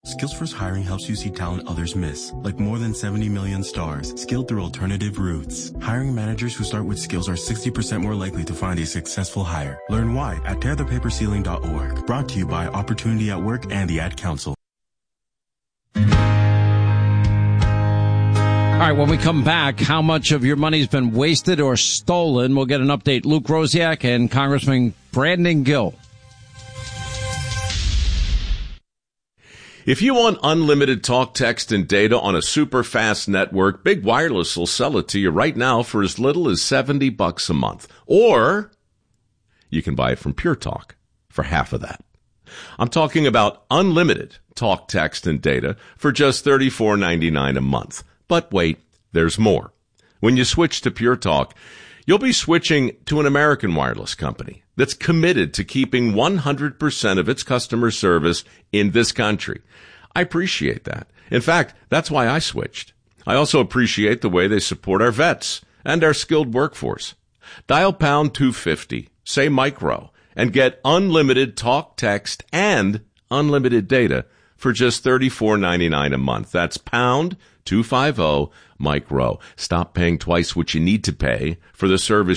Skillsforce Hiring helps you see talent others miss, like more than 70 million stars, skilled through alternative routes. Hiring managers who start with skills are 60% more likely to find a successful hire. Learn why at tearthepaperceiling.org. Brought to you by Opportunity at Work and the Ad Council. All right, when we come back, how much of your money's been wasted or stolen? We'll get an update. Luke Rosiak and Congressman Brandon Gill. If you want unlimited talk, text, and data on a super fast network, Big Wireless will sell it to you right now for as little as $70 a month. Or you can buy it from Pure Talk for half of that. I'm talking about unlimited talk, text, and data for just $34.99 a month. But wait, there's more. When you switch to Pure Talk, you'll be switching to an American wireless company that's committed to keeping 100% of its customer service in this country. I appreciate that. In fact, that's why I switched. I also appreciate the way they support our vets and our skilled workforce. Dial pound 250, say micro, and get unlimited talk, text, and unlimited data for just $34.99 a month. That's pound 250 micro. Stop paying twice what you need to pay for the service